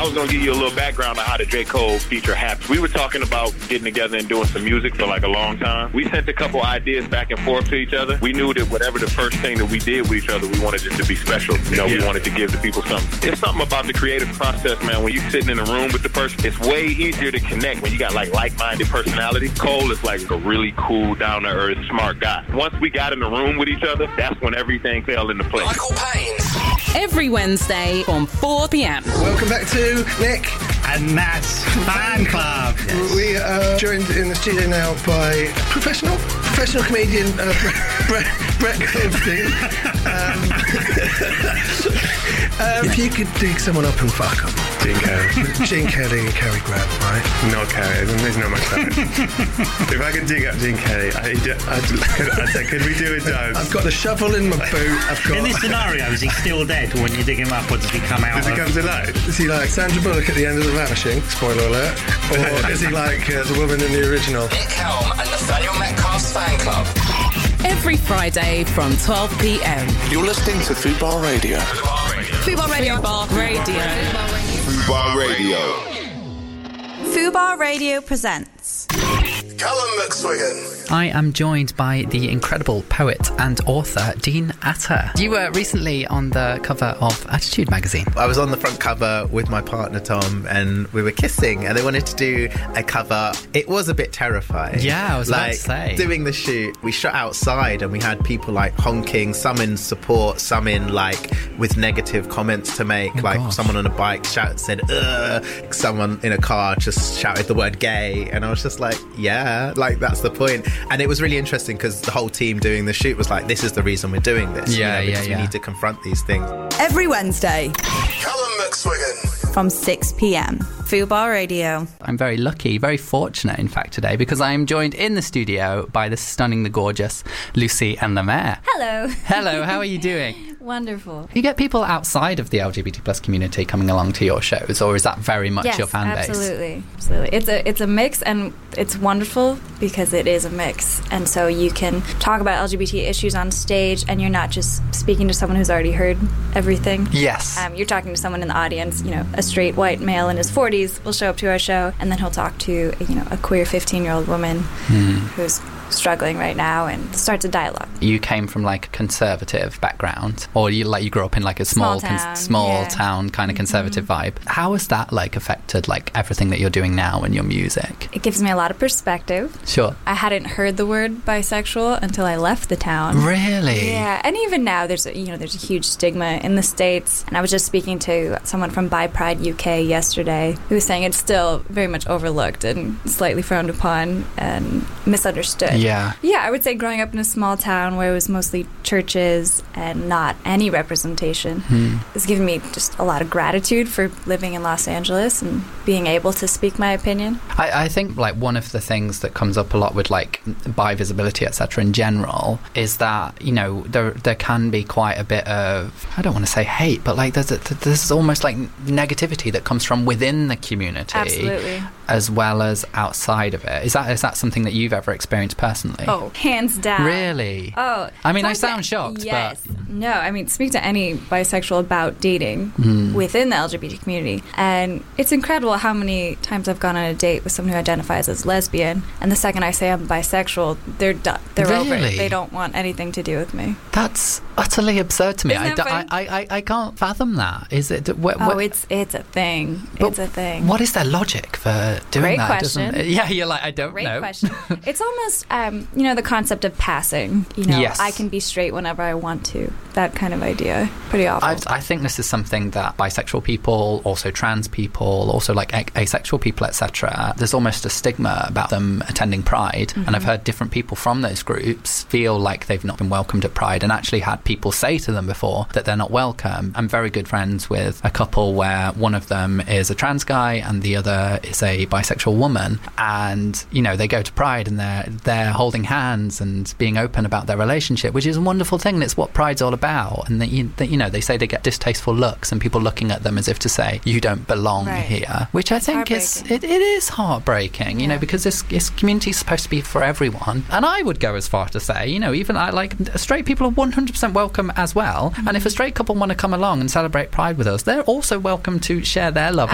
I was going to give you a little background on how the J. Cole feature happened. We were talking about getting together and doing some music for like a long time. We sent a couple ideas back and forth to each other. We knew that whatever the first thing that we did with each other, we wanted it to be special. You know, we wanted to give the people something. It's something about the creative process, man. When you're sitting in a room with the person, it's way easier to connect when you got like-minded personality. Cole is like a really cool, down-to-earth, smart guy. Once we got in the room with each other, that's when everything fell into place. Michael Payne. Every Wednesday from 4 p.m. Welcome back to Nick and Matt's Fan Club. Yes. We are joined in the studio now by professional comedian Brett Goldstein. If you could dig someone up and fuck them. Gene Kelly and Cary Grant, right? Not Cary, there's not much time. If I could dig up Gene Kelly, I'd say, could we do a dance? I've got the shovel in my boot. In this scenario, is he still dead when you dig him up, or does he come out? Does he come to life? Is he like Sandra Bullock at the end of The Vanishing? Spoiler alert. Or is he like the woman in the original? Nick Helm and Nathaniel Metcalf's Fan Club. Every Friday from 12 p.m. You're listening to Fubar Radio. Fubar Radio. Fubar Radio. Fubar Radio. Fubar Radio presents Callum McSwiggan. I am joined by the incredible poet and author Dean Atter. You were recently on the cover of Attitude magazine. I was on the front cover with my partner Tom, and we were kissing, and they wanted to do a cover. It was a bit terrifying. Yeah, I was about to say. Doing the shoot, we shot outside, and we had people like honking, some in support, some in like with negative comments to make. Someone on a bike said "ugh," someone in a car just shouted the word "gay," and I was just like, yeah, like that's the point. And it was really interesting because the whole team doing the shoot was like, this is the reason we're doing this. Because we need to confront these things. every Wednesday. Callum McSwiggan. From 6 p.m. Fubar Radio. I'm very lucky, very fortunate, in fact, today, because I am joined in the studio by the stunning, the gorgeous Lucy and Lemaire. Hello. Hello, how are you doing? Wonderful. You get people outside of the LGBT plus community coming along to your shows, or is that very much your fan base? Absolutely. It's a mix, and it's wonderful because it is a mix. And so you can talk about LGBT issues on stage, and you're not just speaking to someone who's already heard everything. Yes. You're talking to someone in the audience, a straight white male in his 40s will show up to our show, and then he'll talk to, a queer 15-year-old woman who's struggling right now, and starts a dialogue. You came from like a conservative background, or you grew up in like a small town kind of conservative vibe. How has that affected everything that you're doing now in your music? It gives me a lot of perspective. Sure. I hadn't heard the word bisexual until I left the town. Really? Yeah, and even now there's a huge stigma in the States, and I was just speaking to someone from Bi Pride UK yesterday who was saying it's still very much overlooked and slightly frowned upon and misunderstood. Yeah. Yeah, I would say growing up in a small town where it was mostly churches and not any representation has given me just a lot of gratitude for living in Los Angeles and being able to speak my opinion. I think one of the things that comes up a lot with bi visibility, etc. in general is that there can be quite a bit of, I don't want to say hate, but there's almost negativity that comes from within the community. Absolutely. As well as outside of it. Is that something that you've ever experienced personally? Oh, hands down. Really? Oh. I mean, I sound shocked, yes. but... No, I mean, speak to any bisexual about dating within the LGBT community, and it's incredible how many times I've gone on a date with someone who identifies as lesbian, and the second I say I'm bisexual, they're done. They're really? over it. They don't want anything to do with me. That's utterly absurd to me. I can't fathom that. Is it? It's a thing. It's a thing. What is their logic for doing Great that? Question. Yeah, you're like, I don't Great know. Great question. It's almost, the concept of passing. Yes. I can be straight whenever I want to. That kind of idea. Pretty awful. I think this is something that bisexual people, also trans people, also asexual people, etc., there's almost a stigma about them attending Pride. And I've heard different people from those groups feel like they've not been welcomed at Pride, and actually had people say to them before that they're not welcome. I'm very good friends with a couple where one of them is a trans guy and the other is a bisexual woman, and they go to Pride and they're holding hands and being open about their relationship, which is a wonderful thing, and it's what Pride's all about. And they say they get distasteful looks and people looking at them as if to say you don't belong here, which I think it is heartbreaking, because this community is supposed to be for everyone. And I would go as far to say, even straight people are 100% welcome as well. And if a straight couple want to come along and celebrate Pride with us, they're also welcome to share their love